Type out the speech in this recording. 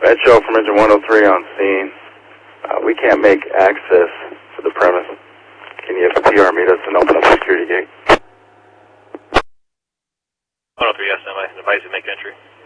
Red Show from engine 103 on scene. We can't make access to the premise. Can you have PR meet us and open up the security gate? 103, yes, I advise you to make entry.